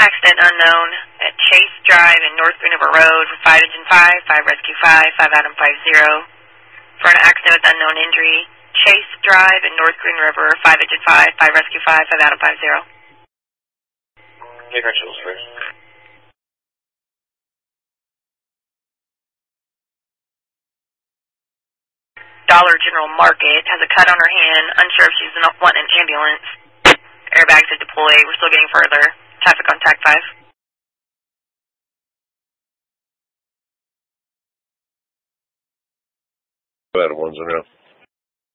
accident unknown at Chase Drive in North Green River Road for 5 Engine 5, 5 Rescue 5, 5 Adam 50. For an accident with unknown injury, Chase Drive in North Green River, 5 Engine 5, 5 Rescue 5, 5 Adam 50. Differentials first. Dollar General Market has a cut on her hand, unsure if she's wanting an ambulance. Airbags are deployed. We're still getting further. Traffic on TAC 5. Adam 1-0.